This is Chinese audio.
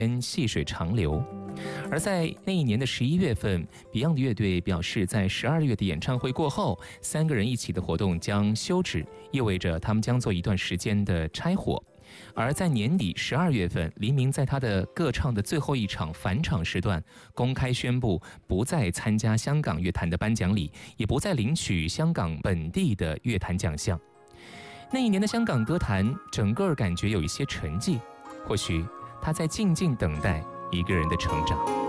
细水长流。而在那一年的11月份 ，Beyond 乐队表示，在12月的演唱会过后，3个人一起的活动将休止，意味着他们将做一段时间的拆伙。而在年底12月份，黎明在他的歌唱的最后一场返场时段，公开宣布不再参加香港乐坛的颁奖礼，也不再领取香港本地的乐坛奖项。那一年的香港歌坛，整个感觉有一些沉寂，或许他在静静等待一个人的成长。